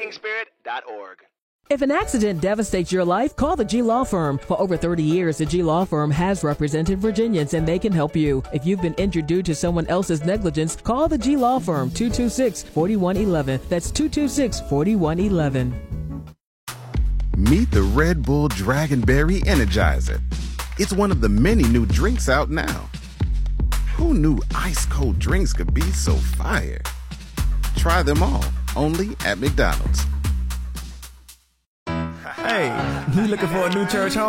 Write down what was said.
FightingSpirit.org. If an accident devastates your life, call the G Law Firm. For over 30 years, the G Law Firm has represented Virginians, and they can help you. If you've been injured due to someone else's negligence, call the G Law Firm, 226-4111. That's 226-4111. Meet the Red Bull Dragonberry Energizer. It's one of the many new drinks out now. Who knew ice-cold drinks could be so fire? Try them all, only at McDonald's. Hey, you looking for a new church home?